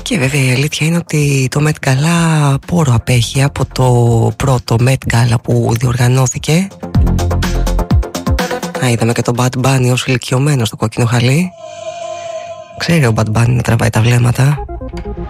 Και βέβαια η αλήθεια είναι ότι το Met Gala πόρο απέχει από το πρώτο Met Gala που διοργανώθηκε. Είδαμε και τον Bad Bunny ως ηλικιωμένο στο κόκκινο χαλί. Ξέρει ο Bad Bunny να τραβάει τα βλέμματα.